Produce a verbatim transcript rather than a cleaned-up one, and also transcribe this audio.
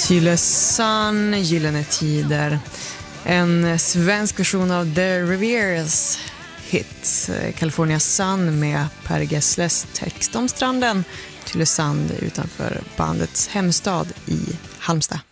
Tylösand, Gyllene tider. En svensk version av The Riviera's hit California Sun med Per Gessles text om stranden Tylösand utanför bandets hemstad i Halmstad.